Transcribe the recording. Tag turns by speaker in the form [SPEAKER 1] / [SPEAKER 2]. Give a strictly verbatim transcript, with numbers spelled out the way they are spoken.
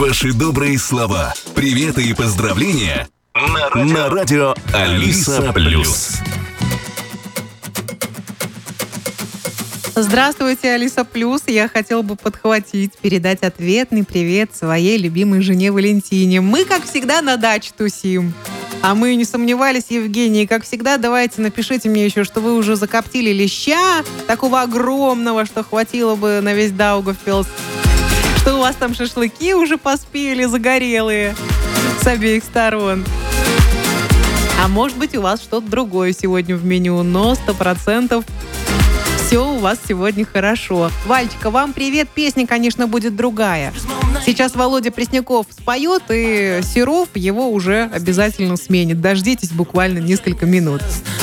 [SPEAKER 1] Ваши добрые слова, приветы и поздравления на радио, на радио Алиса Плюс.
[SPEAKER 2] Здравствуйте, Алиса Плюс. Я хотела бы подхватить, передать ответный привет своей любимой жене Валентине. Мы, как всегда, на даче тусим. А мы не сомневались, Евгений. Как всегда, давайте напишите мне еще, что вы уже закоптили леща, такого огромного, что хватило бы на весь Даугавпилс. Что у вас там шашлыки уже поспели, загорелые, с обеих сторон. А может быть, у вас что-то другое сегодня в меню, но сто процентов все у вас сегодня хорошо. Вальчика, вам привет. Песня, конечно, будет другая. Сейчас Володя Пресняков споет, и Серов его уже обязательно сменит. Дождитесь буквально несколько минут.